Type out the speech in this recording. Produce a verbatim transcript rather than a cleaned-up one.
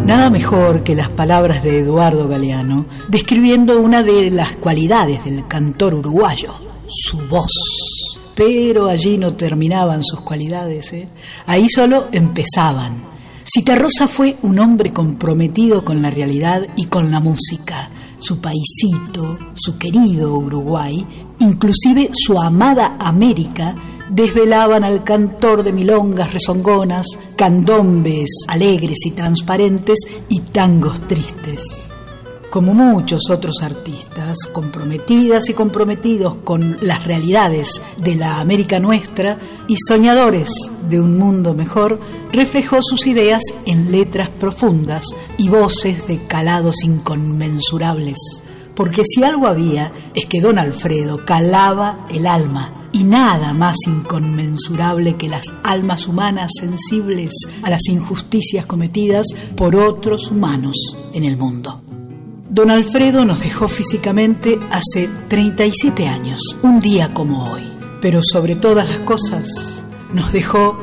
Nada mejor que las palabras de Eduardo Galeano describiendo una de las cualidades del cantor uruguayo, su voz. Pero allí no terminaban sus cualidades, ¿eh? Ahí solo empezaban. Citarrosa fue un hombre comprometido con la realidad y con la música. Su paisito, su querido Uruguay, inclusive su amada América, desvelaban al cantor de milongas rezongonas, candombes alegres y transparentes y tangos tristes. Como muchos otros artistas, comprometidas y comprometidos con las realidades de la América nuestra y soñadores de un mundo mejor, reflejó sus ideas en letras profundas y voces de calados inconmensurables. Porque si algo había, es que don Alfredo calaba el alma, y nada más inconmensurable que las almas humanas sensibles a las injusticias cometidas por otros humanos en el mundo. Don Alfredo nos dejó físicamente hace treinta y siete años, un día como hoy, pero sobre todas las cosas nos dejó